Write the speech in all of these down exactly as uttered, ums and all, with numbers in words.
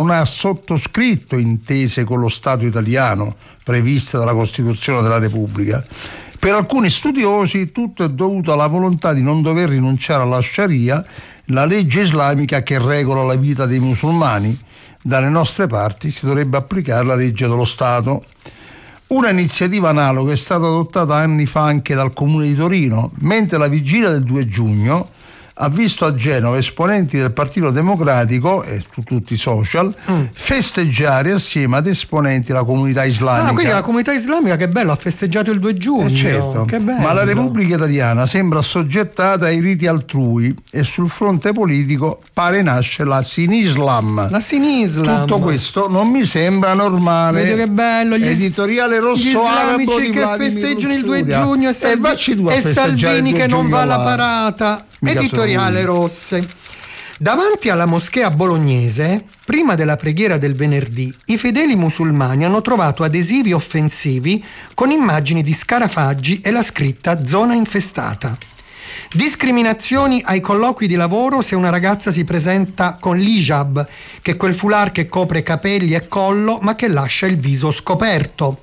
non ha sottoscritto intese con lo Stato italiano previste dalla Costituzione della Repubblica. Per alcuni studiosi tutto è dovuto alla volontà di non dover rinunciare alla Sharia, la legge islamica che regola la vita dei musulmani. Dalle nostre parti si dovrebbe applicare la legge dello Stato. Una iniziativa analoga è stata adottata anni fa anche dal Comune di Torino, mentre la vigilia del due giugno ha visto a Genova esponenti del Partito Democratico e su tutti i social mm. festeggiare assieme ad esponenti della comunità islamica. Ah, quindi la comunità islamica, che bello, ha festeggiato il due giugno. Eh certo, che bello. Ma la Repubblica Italiana sembra assoggettata ai riti altrui e sul fronte politico pare nasce la Sinislam. La Sinislam. Tutto questo non mi sembra normale. Vedi che bello. Gli editoriale rosso arabo di che Vladimir festeggiano il due Luxuria. giugno e, Salvi- e, e Salvini che non va alla là. parata. Mica Editoriale rosse. Davanti alla moschea bolognese, prima della preghiera del venerdì, i fedeli musulmani hanno trovato adesivi offensivi con immagini di scarafaggi e la scritta zona infestata. Discriminazioni ai colloqui di lavoro se una ragazza si presenta con l'hijab, che è quel foulard che copre capelli e collo ma che lascia il viso scoperto.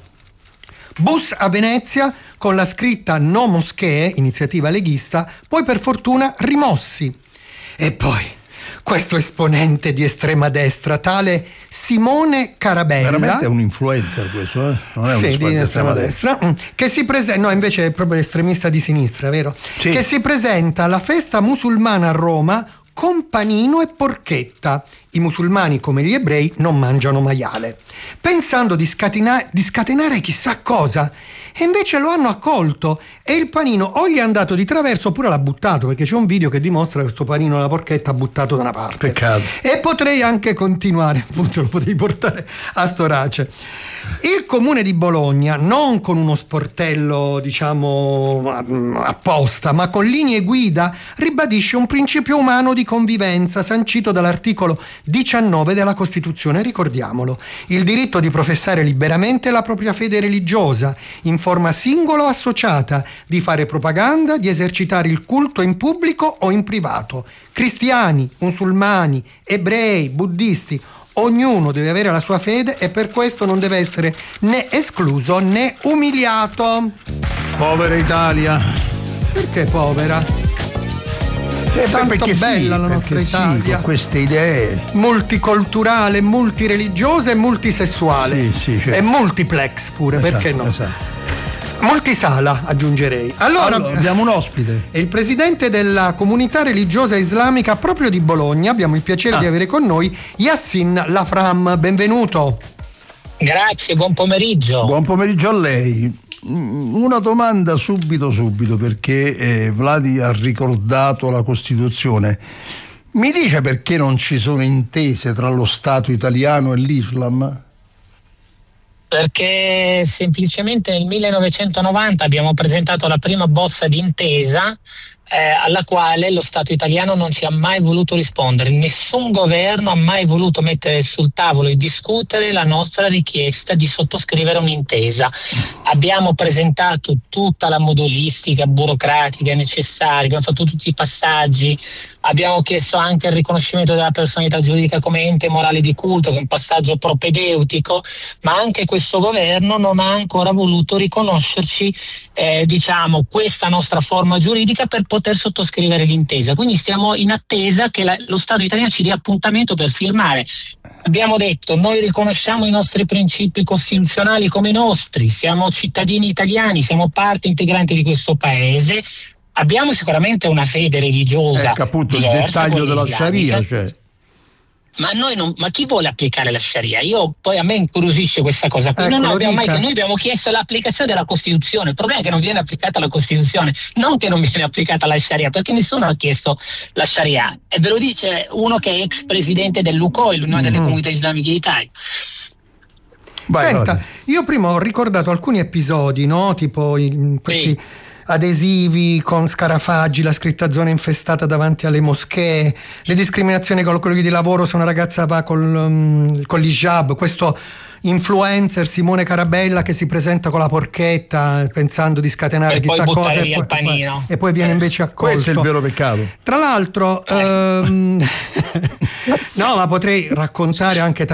Bus a Venezia con la scritta no moschee, iniziativa leghista, poi per fortuna rimossi. E poi questo esponente di estrema destra, tale Simone Carabella, veramente è un influencer questo, eh? Non è un sì, esponente di estrema destra, destra, che si presenta, no, invece è proprio estremista di sinistra, vero? Sì. Che si presenta alla festa musulmana a Roma con panino e porchetta. I musulmani, come gli ebrei, non mangiano maiale. Pensando di, scatena- di scatenare chissà cosa, e invece lo hanno accolto e il panino o gli è andato di traverso oppure l'ha buttato, perché c'è un video che dimostra questo panino e la porchetta buttato da una parte. Peccato. E potrei anche continuare, appunto lo potrei portare a Storace. Il comune di Bologna, non con uno sportello diciamo apposta, ma con linee guida, ribadisce un principio umano di convivenza sancito dall'articolo diciannove della Costituzione, ricordiamolo: il diritto di professare liberamente la propria fede religiosa in forma singola o associata, di fare propaganda, di esercitare il culto in pubblico o in privato. Cristiani, musulmani, ebrei, buddisti, ognuno deve avere la sua fede e per questo non deve essere né escluso né umiliato. Povera Italia. Perché povera? È tanto perché bella sì, la nostra sì, Italia. con queste idee. Multiculturale, multireligiosa e multisessuale. Sì, sì, certo. E multiplex pure, Esatto, perché no? Esatto. Multisala, aggiungerei. Allora, allora, abbiamo un ospite. È il presidente della comunità religiosa islamica proprio di Bologna. Abbiamo il piacere ah. di avere con noi Yassin Lafram. Benvenuto. Grazie, buon pomeriggio. Buon pomeriggio a lei. Una domanda subito subito, perché eh, Vladi ha ricordato la Costituzione. Mi dice perché non ci sono intese tra lo Stato italiano e l'Islam? Perché semplicemente nel millenovecentonovanta abbiamo presentato la prima bozza di intesa eh, alla quale lo Stato italiano non ci ha mai voluto rispondere. Nessun governo ha mai voluto mettere sul tavolo e discutere la nostra richiesta di sottoscrivere un'intesa. Abbiamo presentato tutta la modulistica burocratica necessaria, abbiamo fatto tutti i passaggi, abbiamo chiesto anche il riconoscimento della personalità giuridica come ente morale di culto, che è un passaggio propedeutico, ma anche questo governo non ha ancora voluto riconoscerci eh, diciamo questa nostra forma giuridica per poter sottoscrivere l'intesa. Quindi stiamo in attesa che la, lo Stato italiano ci dia appuntamento per firmare. Abbiamo detto: noi riconosciamo i nostri principi costituzionali come nostri, siamo cittadini italiani, siamo parte integrante di questo paese, abbiamo sicuramente una fede religiosa ecco appunto diversa, il dettaglio della Sharia, cioè. Ma noi non, ma chi vuole applicare la Sharia? Io poi a me incuriosisce questa cosa qui. Ecco, non abbiamo mai dica. che noi abbiamo chiesto l'applicazione della Costituzione. Il problema è che non viene applicata la Costituzione, non che non viene applicata la Sharia, perché nessuno ha chiesto la Sharia. E ve lo dice uno che è ex presidente dell'U C O I, l'Unione mm. delle Comunità Islamiche d'Italia. Vai, Senta, vai. io prima ho ricordato alcuni episodi, no? Tipo in questi Sì. adesivi con scarafaggi, la scritta zona infestata davanti alle moschee, le discriminazioni con quelli di lavoro se una ragazza va col, um, con l'hijab, questo influencer Simone Carabella che si presenta con la porchetta pensando di scatenare E chissà poi cosa buttare e via il poi, panino. e poi viene invece accolto. Questo è il vero peccato. Tra l'altro ehm, no, ma potrei raccontare anche